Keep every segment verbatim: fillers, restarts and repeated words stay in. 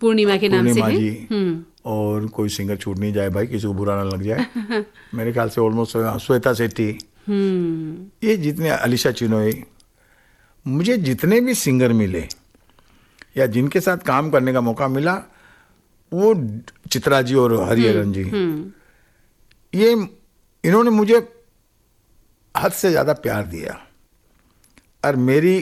पूर्णिमा के नाम से पूर्णिमा है। जी, हम्म। और कोई सिंगर छूट नहीं जाए भाई, किसी को बुरा ना लग जाए। मेरे ख्याल से ऑलमोस्ट श्वेता शेट्टी, हम्म। ये जितने, अलीशा चिनोय, मुझे जितने भी सिंगर मिले या जिनके साथ काम करने का मौका मिला, वो चित्रा जी और हरिहरन जी, ये इन्होंने मुझे हद से ज्यादा प्यार दिया और मेरी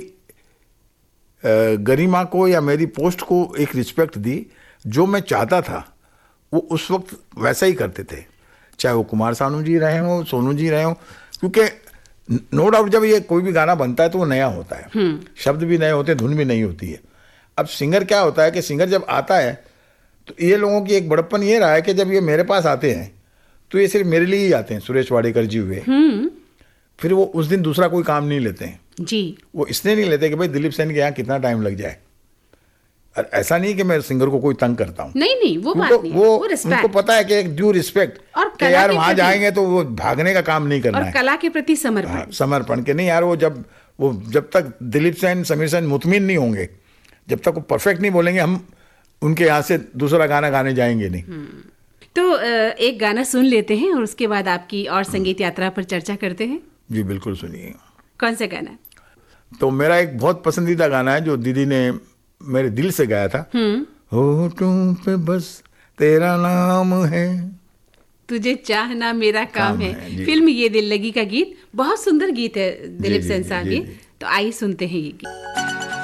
गरिमा को या मेरी पोस्ट को एक रिस्पेक्ट दी। जो मैं चाहता था वो उस वक्त वैसा ही करते थे, चाहे वो कुमार सानू जी रहे हो, सोनू जी रहे हो, क्योंकि नो डाउट जब ये कोई भी गाना बनता है तो वो नया होता है, शब्द भी नए होते हैं, धुन भी नई होती है। अब सिंगर क्या होता है कि सिंगर जब आता है तो ये लोगों की एक बड़प्पन ये रहा है कि जब ये मेरे पास आते हैं तो ये सिर्फ मेरे लिए ही आते हैं। सुरेश वाडेकर जी हुए, फिर वो उस दिन दूसरा कोई काम नहीं लेते हैं जी। वो इसलिए नहीं लेते कि भाई दिलीप सेन के यहाँ कितना टाइम लग जाए। और ऐसा नहीं कि मैं सिंगर को कोई तंग करता हूँ, नहीं नहीं वो बात नहीं, वो, वो उनको पता है कि एक ड्यू रिस्पेक्ट, कि यार वहां जाएंगे तो वो भागने का काम नहीं करना और है, कला के प्रति समर्पण, समर्पण के नहीं यार। वो जब वो जब तक दिलीप सेन, समीर सेन मुतमिन नहीं होंगे, जब तक वो परफेक्ट नहीं बोलेंगे, हम उनके यहाँ से दूसरा गाना गाने जाएंगे नहीं। तो एक गाना सुन लेते हैं और उसके बाद आपकी और संगीत यात्रा पर चर्चा करते हैं। जी बिल्कुल, सुनिए। कौन सा गाना? तो मेरा एक बहुत पसंदीदा गाना है जो दीदी ने मेरे दिल से गाया था। होठों पे बस तेरा नाम है, तुझे चाहना मेरा काम, काम है, है। फिल्म ये दिल लगी का गीत, बहुत सुंदर गीत है दिलीप सेन साहब की। तो आइए सुनते हैं ये गीत।